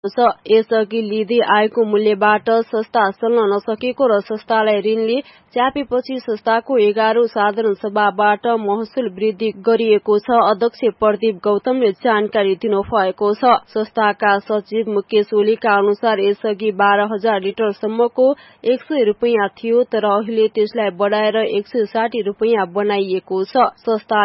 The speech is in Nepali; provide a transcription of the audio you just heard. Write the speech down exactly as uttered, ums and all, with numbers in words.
यसअघि लिँदै आएको मूल्यबाट संस्था चल्न नसकेको र संस्थालाई ऋणले च्यापेपछि संस्थाको एघारौं साधारण सभाबाट महसुल वृद्धि गरिएको छ। अध्यक्ष प्रदीप गौतमले जानकारी दिनुभएको छ। संस्थाका सचिव मुकेश ओलीका अनुसार यसअघि बाह्र हजार लिटरसम्मको एक सय रुपियाँ थियो, तर अहिले त्यसलाई बढाएर एक सय साठी रुपियाँ बनाइएको छ। संस्था